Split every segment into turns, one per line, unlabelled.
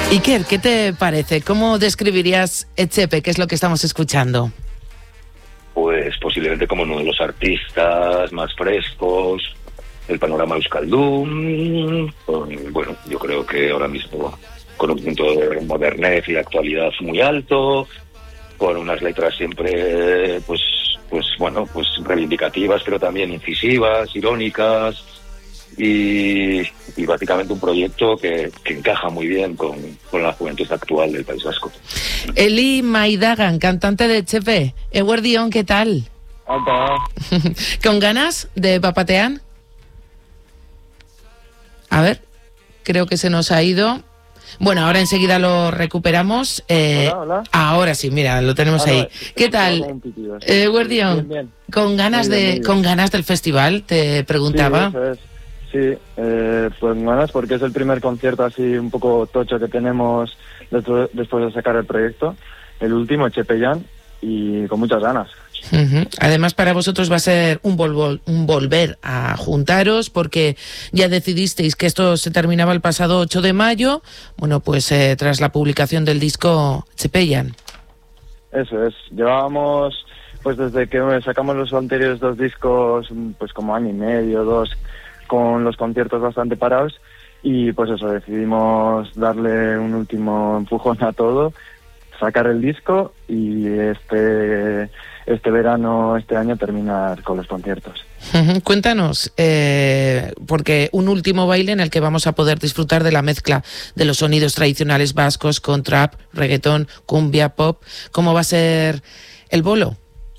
Iker, ¿qué te parece? ¿Cómo describirías Etxepe, que es lo que estamos escuchando?
Pues posiblemente como uno de los artistas más frescos del panorama euskaldun. Bueno, yo creo que ahora mismo con un punto de modernez y de actualidad muy alto, con unas letras siempre pues reivindicativas, pero también incisivas, irónicas, y básicamente un proyecto que encaja muy bien con la juventud actual del País Vasco.
Eli Maidagan, cantante de Etxepe. Eguerdión, ¿qué tal?
Opa.
¿Con ganas de papatear? A ver, creo que se nos ha ido. Bueno, ahora enseguida lo recuperamos.
Hola.
Ahora sí, mira, lo tenemos ahí. ¿Qué tal? Eguerdión,
Bien.
¿Con ganas del festival? Te preguntaba.
Sí, eso es. Sí, pues ganas porque es el primer concierto así un poco tocho que tenemos después de sacar el proyecto, el último, Etxepeyan, y con muchas ganas.
Uh-huh. Además, para vosotros va a ser un volver a juntaros, porque ya decidisteis que esto se terminaba el pasado 8 de mayo, bueno, pues tras la publicación del disco Etxepeyan.
Eso es, llevábamos, pues desde que sacamos los anteriores 2 discos, pues como año y medio, 2, con los conciertos bastante parados, y pues eso, decidimos darle un último empujón a todo, sacar el disco y este verano, este año, terminar con los conciertos.
Uh-huh. Cuéntanos, porque un último baile en el que vamos a poder disfrutar de la mezcla de los sonidos tradicionales vascos con trap, reggaetón, cumbia, pop. ¿Cómo va a ser el bolo?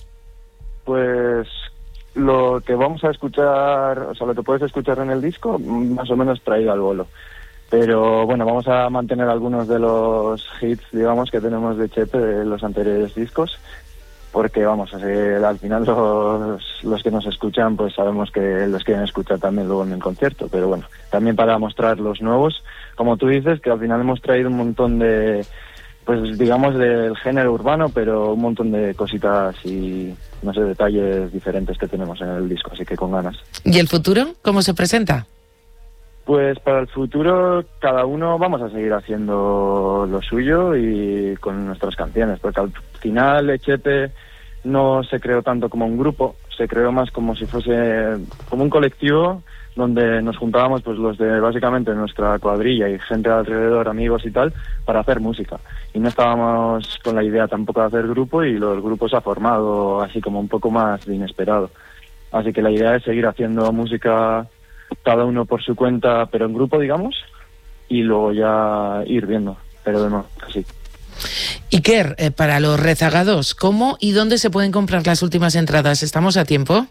Pues lo que vamos a escuchar, o sea, lo que puedes escuchar en el disco, más o menos traído al bolo. Pero bueno, vamos a mantener algunos de los hits, digamos, que tenemos de Chepe de los anteriores discos, porque vamos, al final los que nos escuchan, pues sabemos que los quieren escuchar también luego en el concierto. Pero bueno, también para mostrar los nuevos, como tú dices, que al final hemos traído un montón de, pues digamos, del género urbano, pero un montón de cositas y, no sé, detalles diferentes que tenemos en el disco, así que con ganas.
¿Y el futuro? ¿Cómo se presenta?
Pues para el futuro cada uno vamos a seguir haciendo lo suyo y con nuestras canciones, porque al final Etxepe no se creó tanto como un grupo, se creó más como si fuese como un colectivo donde nos juntábamos pues los de básicamente nuestra cuadrilla y gente de alrededor, amigos y tal, para hacer música. Y no estábamos con la idea tampoco de hacer grupo, y los grupos se ha formado así como un poco más de inesperado. Así que la idea es seguir haciendo música cada uno por su cuenta, pero en grupo, digamos, y luego ya ir viendo, pero de nuevo, así.
Iker, para los rezagados, ¿cómo y dónde se pueden comprar las últimas entradas? ¿Estamos a tiempo?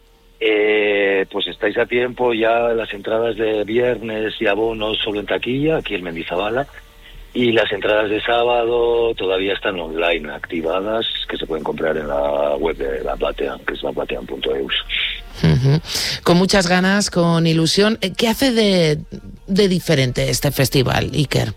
Pues estáis a tiempo, ya las entradas de viernes y abonos solo en taquilla, aquí en Mendizabala, y las entradas de sábado todavía están online activadas, que se pueden comprar en la web de La Platean, que es laplatean.eus.
Uh-huh. Con muchas ganas, con ilusión. ¿Qué hace de diferente este festival, Iker?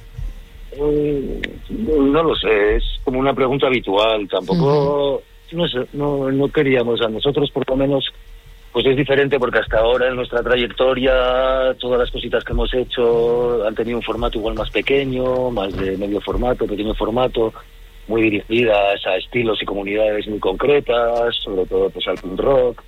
No lo sé, es como una pregunta habitual. Tampoco, no sé, no queríamos, a nosotros por lo menos, pues es diferente, porque hasta ahora en nuestra trayectoria todas las cositas que hemos hecho han tenido un formato igual más pequeño, más de medio formato, pequeño formato, muy dirigidas a estilos y comunidades muy concretas, sobre todo pues al punk rock.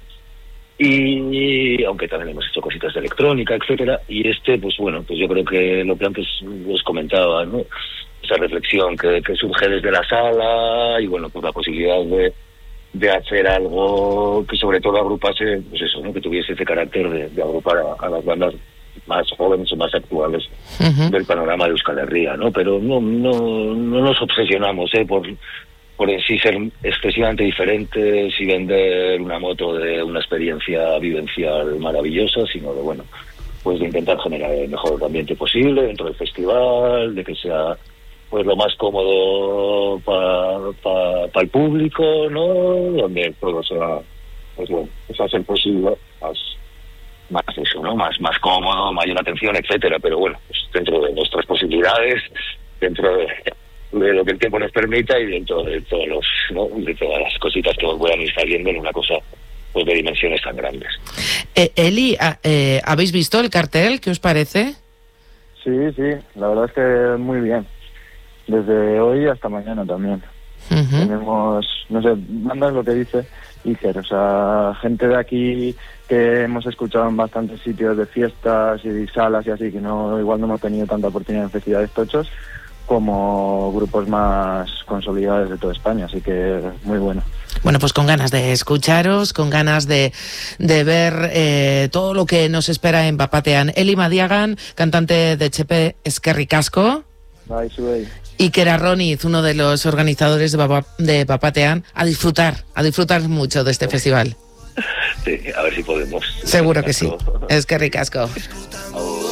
Y aunque también hemos hecho cositas de electrónica, etcétera, y pues bueno, pues yo creo que lo que antes os comentaba, ¿no? Esa reflexión que surge desde la sala, y bueno, pues la posibilidad de hacer algo que sobre todo agrupase, pues eso, ¿no? Que tuviese ese carácter de agrupar a las bandas más jóvenes o más actuales del panorama de Euskal Herria, ¿no? Pero no nos obsesionamos por en sí ser excesivamente diferentes y vender una moto de una experiencia vivencial maravillosa, sino de, bueno, pues de intentar generar el mejor ambiente posible dentro del festival, de que sea pues lo más cómodo para el público, ¿no? Donde todo sea, pues bueno, pues hacer posible más eso, ¿no? Más cómodo, mayor atención, etcétera, pero bueno, pues dentro de nuestras posibilidades, dentro de lo que el tiempo nos permita y dentro de todos los, ¿no? De todas las cositas que puedan ir saliendo en una cosa pues de dimensiones tan grandes.
Eli, ¿habéis visto el cartel? ¿Qué os parece?
Sí, la verdad es que muy bien. Desde hoy hasta mañana también. Tenemos, no sé, bandas lo que dice Iker, o sea, gente de aquí que hemos escuchado en bastantes sitios de fiestas y salas y así, que igual no hemos tenido tanta oportunidad en festivales tochos, como grupos más consolidados de toda España, así que muy bueno.
Bueno, pues con ganas de escucharos, con ganas de ver todo lo que nos espera en Bapatean. Eli Madiagan, cantante de Chepe, eskerrik asko.
Bai, zuei.
Iker Arroniz, uno de los organizadores de Bapatean, a disfrutar mucho de este festival.
Sí, a ver si podemos.
Seguro que sí. Eskerrik asko.